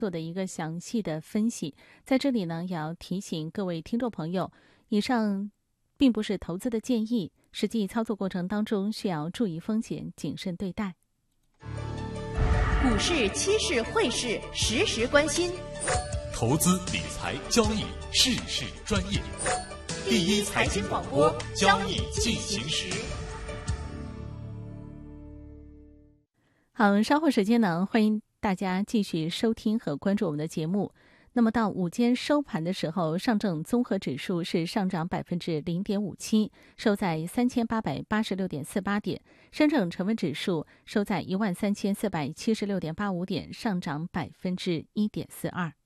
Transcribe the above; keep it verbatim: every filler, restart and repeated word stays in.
做的一个详细的分析。在这里呢，也要提醒各位听众朋友，以上并不是投资的建议，实际操作过程当中需要注意风险，谨慎对待。 股市、期市、汇市，时时关心。 投资理财交易，事事专业。第一财经广播，交易进行时。 好，稍后时间呢，欢迎大家继续收听和关注我们的节目。那么到午间收盘的时候，上证综合指数是上涨百分之零点五七，收在三千八百八十六点四八点；深证成分指数收在一万三千四百七十六点八五点，上涨百分之一点四二。